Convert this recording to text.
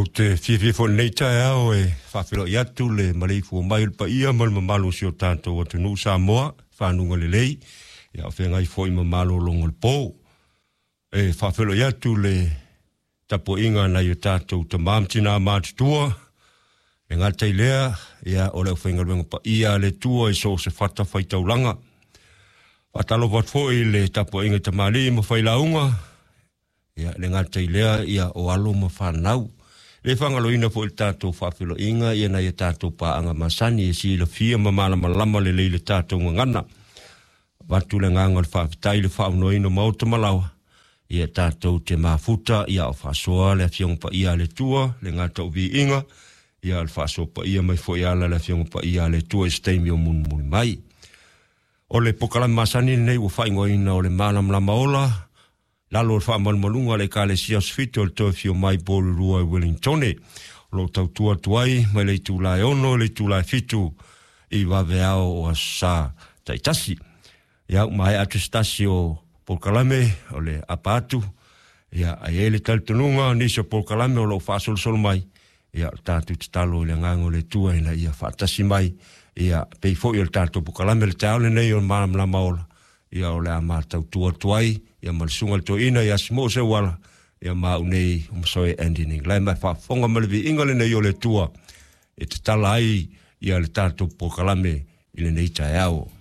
o te fifo nei tae au e whawhiro i atu le maleifu o mai pa ia mal mamalo si o tātou o tunu Samoa, whanunga le lei, ia o whengai fo i mamalo longo le pō. E whawhiro i atu le tapo inga na i o tātou ta mamtina mātutua, e ngata i lea, ia o leo whenga luenga pa ia le tua i so se whata whaitaulanga. Whatalo wat fo i le tapo inga ta mali ma whailaunga, ia le ngata i lea, ia o alo ma whanau. Le whangaloina po i tātou whawhilo inga, ia na i tātou paanga masani, e si la fia mamala malama le leile tātou ngana. Watu le nganga le whawhitai le whaunoina mauta malawa, ia tātou te mafuta, ia o whasoa le fiong pa ia le tua, le ngata uvi inga, ia le whasoa pa ia mai fo iala le fiong pa ia le tua e steimi o muni mai. O le pokalami masani nei ua whaingoina o le malamlama ola, lalo fa malmalunga le kale sias fito le tofio mai bolu rua Wellingtone. Lo tau tua tuai, mai le tūlai ono, le tūlai fitu i waweao o asa taitasi. Ia mai atu stasi o Polkalame, o le apatu. Ia ai ele taltununga, nisi o Polkalame o lo fasol sol mai. Ia tātu talo le ngango le tua ina ia fatasi mai. Ia peifo i le tātu Polkalame le taole nei o malamla maola. Ia o le amatau tua tuai, ia malsunga le toina, ia simo se wala, ia mau nei umsoe ending. Lai mai whafonga malivi ingale nei o le tua, e te tala ai, ia le tātou Polkalame i le nei tae au.